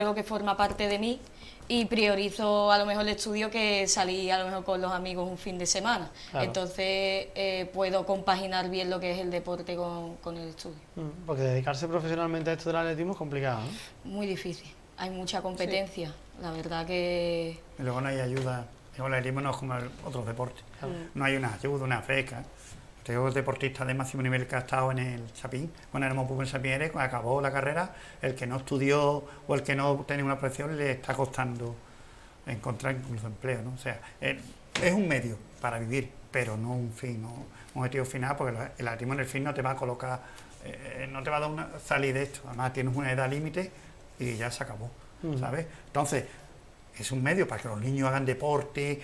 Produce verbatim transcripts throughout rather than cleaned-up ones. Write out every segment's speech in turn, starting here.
algo que forma parte de mí y priorizo a lo mejor el estudio que salir a lo mejor con los amigos un fin de semana. Claro. Entonces eh, puedo compaginar bien lo que es el deporte con, con el estudio. Porque dedicarse profesionalmente a esto del atletismo es complicado, ¿no? Muy difícil, hay mucha competencia, sí. La verdad que... Y luego no hay ayuda, el atletismo no es como otros deportes, claro. No hay una ayuda, una beca. Tengo deportistas de máximo nivel que ha estado en el Chapín, cuando éramos pocos en Chapín, cuando acabó la carrera, el que no estudió o el que no tenía una profesión le está costando encontrar incluso empleo, ¿no? O sea, es un medio para vivir, pero no un fin, no un objetivo final, porque el atletismo en el fin no te va a colocar, eh, no te va a dar una salida de esto, además tienes una edad límite y ya se acabó, uh-huh. ¿Sabes? Entonces, es un medio para que los niños hagan deporte.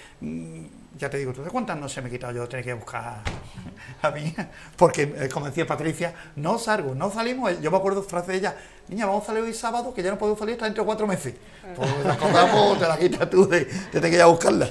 Ya te digo, ¿tú de cuántas no se me he quitado yo tener que buscar a mí? Porque, como decía Patricia, no salgo, no salimos. Yo me acuerdo frase de ella, niña, vamos a salir hoy sábado, que ya no podemos salir hasta dentro de cuatro meses. Pues la acordamos, te la quitas tú de, de tener que ir a buscarla.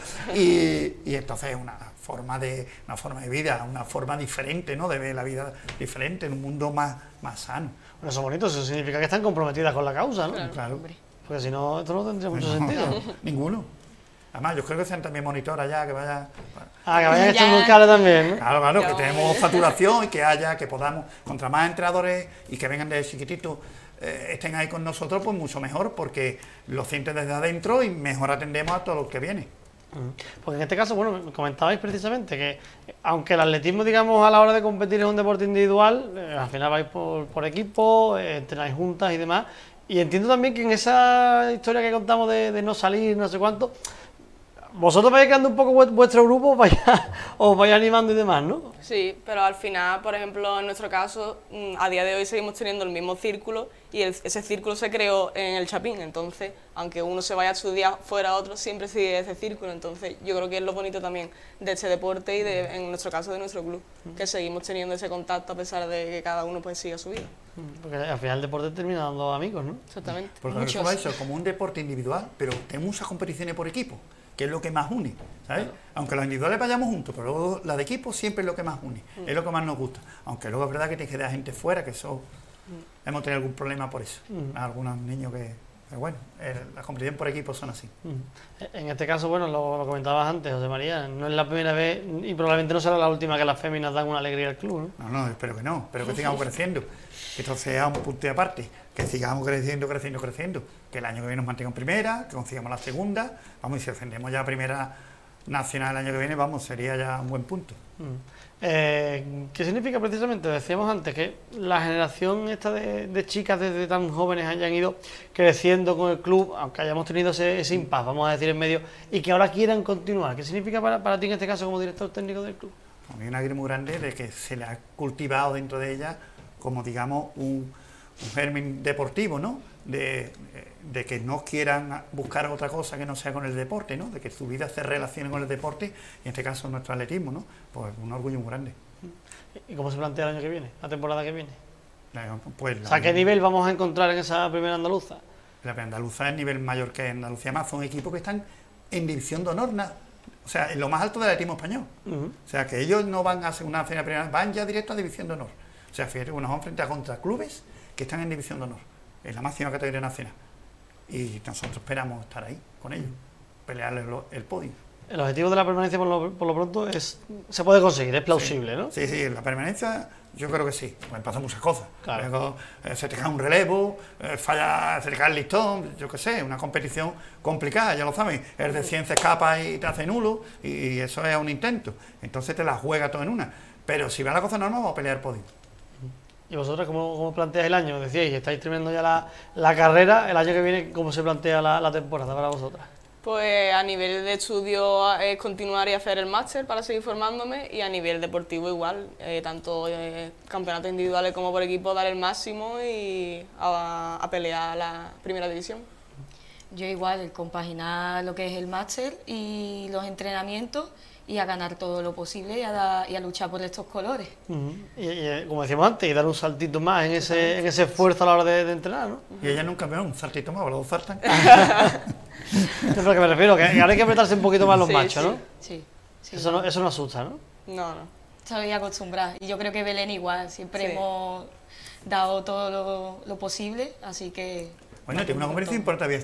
Y, y entonces es una forma de una forma de vida, una forma diferente, ¿no? De ver la vida diferente, en un mundo más, más sano. Bueno, eso es bonito, eso significa que están comprometidas con la causa, ¿no? Claro. Claro. Porque si no, esto no tendría mucho no, sentido. No, ninguno. Además, yo creo que sean también monitores ya, que vaya... Ah, que vayan echando un cable también, ¿no? Claro, claro, que tenemos saturación y que haya, que podamos, contra más entrenadores y que vengan desde chiquititos, eh, estén ahí con nosotros, pues mucho mejor, porque los sienten desde adentro y mejor atendemos a todo lo que viene. Porque en este caso, bueno, comentabais precisamente que, aunque el atletismo, digamos, a la hora de competir es un deporte individual, eh, al final vais por, por equipo, eh, entrenáis juntas y demás. Y entiendo también que en esa historia que contamos de, de no salir, no sé cuánto, vosotros vais creando un poco vuestro grupo, os vais, os vais animando y demás, ¿no? Sí, pero al final, por ejemplo, en nuestro caso, a día de hoy seguimos teniendo el mismo círculo y el, ese círculo se creó en el Chapín, entonces, aunque uno se vaya a estudiar fuera otro, siempre sigue ese círculo, entonces yo creo que es lo bonito también de este deporte y de, en nuestro caso de nuestro club, que seguimos teniendo ese contacto a pesar de que cada uno pues siga su vida. Porque al final el deporte termina dando amigos, ¿no? Exactamente. Porque nosotros eso como un deporte individual, pero tenemos muchas competiciones por equipo, que es lo que más une, ¿sabes? Claro. Aunque los individuales vayamos juntos, pero luego la de equipo siempre es lo que más une, mm. es lo que más nos gusta. Aunque luego es verdad que tienes que dar gente fuera, que eso, mm. hemos tenido algún problema por eso. Mm. Algunos niños que, que bueno, el, las competiciones por equipo son así. Mm. En este caso, bueno, lo, lo comentabas antes, José María, no es la primera vez y probablemente no será la última que las féminas dan una alegría al club, ¿no? No, no, espero que no, espero que sigamos creciendo, que esto sea un punto de aparte, que sigamos creciendo, creciendo, creciendo, que el año que viene nos mantenga en primera, que consigamos la segunda, vamos, y si ascendemos ya a primera nacional el año que viene, vamos, sería ya un buen punto. Mm. Eh, ¿Qué significa precisamente? Decíamos antes que la generación esta de, de chicas desde tan jóvenes hayan ido creciendo con el club, aunque hayamos tenido ese, ese impasse, vamos a decir, en medio, y que ahora quieran continuar. ¿Qué significa para, para ti en este caso como director técnico del club? A mí una alegría muy grande de que se le ha cultivado dentro de ella como, digamos, un, un germen deportivo, ¿no? De, de que no quieran buscar otra cosa que no sea con el deporte, ¿no? De que su vida se relacione con el deporte, y en este caso nuestro atletismo, ¿no? Pues un orgullo muy grande. ¿Y cómo se plantea el año que viene, la temporada que viene? Pues o sea, ¿qué nivel vamos a encontrar en esa primera andaluza? La primera andaluza es el nivel mayor que Andalucía, más son equipos que están en división de honor, o sea, en lo más alto del atletismo español. Uh-huh. O sea, que ellos no van a hacer una cena primera, van ya directo a división de honor. O sea, fíjate, nos vamos a enfrentar contra clubes que están en división de honor, en la máxima categoría nacional. Y nosotros esperamos estar ahí con ellos, pelearles el podio. El objetivo de la permanencia, por lo, por lo pronto, es se puede conseguir, es plausible, sí, ¿no? Sí, sí, la permanencia yo creo que sí. Pueden pasar muchas cosas. Claro. Luego, eh, se te cae un relevo, eh, falla, se te cae el listón, yo qué sé, una competición complicada, ya lo sabes. El de cien se escapa y te hace nulo, y, y eso es un intento. Entonces te la juega todo en una. Pero si va la cosa normal, vamos a pelear podio. ¿Y vosotros cómo, cómo planteáis el año? Decíais, estáis terminando ya la, la carrera, el año que viene, ¿cómo se plantea la, la temporada para vosotras? Pues a nivel de estudio es continuar y hacer el máster para seguir formándome, y a nivel deportivo igual, eh, tanto eh, campeonatos individuales como por equipo, dar el máximo y a, a pelear la primera división. Yo igual, compaginar lo que es el máster y los entrenamientos, y a ganar todo lo posible y a, da, y a luchar por estos colores. Uh-huh. y, y como decíamos antes, y dar un saltito más en ese, en ese esfuerzo a la hora de, de entrenar, ¿no? Uh-huh. Y ella nunca me da un saltito más, los dos saltan. Es lo que me refiero, que ahora hay que apretarse un poquito más los sí, machos, sí. ¿no? Sí, sí. Eso no, eso no asusta, ¿no? No, no. Estoy acostumbrada, y yo creo que Belén igual, siempre sí. hemos dado todo lo, lo posible, así que... Bueno, tengo una conversación importante.